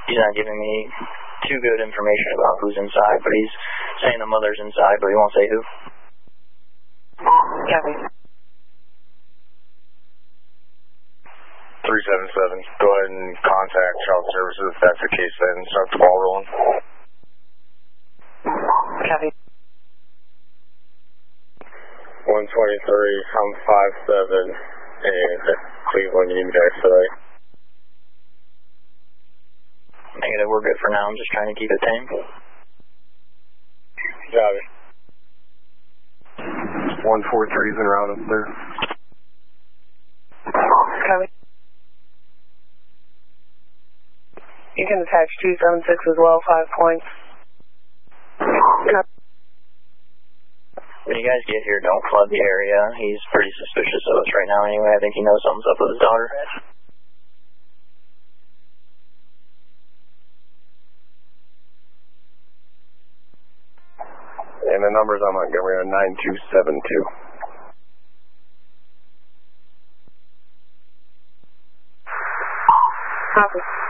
He's not giving me too good information about who's inside, but he's saying the mother's inside, but he won't say who. Copy. 377, go ahead and contact Child Services if that's the case, then start the ball rolling. Copy. 123, I'm 5'7", and Cleveland, you need me to expedite. Negative, we're good for now. I'm just trying to keep it tame. Copy. 143's en route up there. Copy. You can attach 276 as well, 5 points. Copy. When you guys get here, don't flood the area. He's pretty suspicious of us right now anyway. I think he knows something's up with his daughter. And the numbers on Montgomery are 9272. Copy.